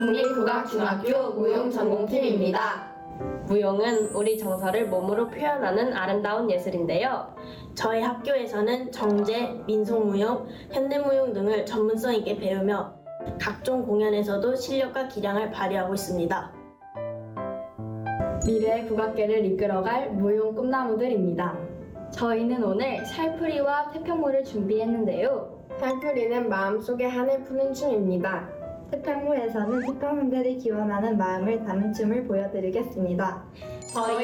국립국악중학교 무용전공팀입니다. 무용은 우리 정서를 몸으로 표현하는 아름다운 예술인데요. 저희 학교에서는 정제, 민속무용, 현대무용 등을 전문성 있게 배우며 각종 공연에서도 실력과 기량을 발휘하고 있습니다. 미래의 국악계를 이끌어갈 무용 꿈나무들입니다. 저희는 오늘 살풀이와 태평무를 준비했는데요. 살풀이는 마음속에 한을 푸는 춤입니다. 태평무에서는 태평분들이 기원하는 마음을 담은 춤을 보여드리겠습니다. 저희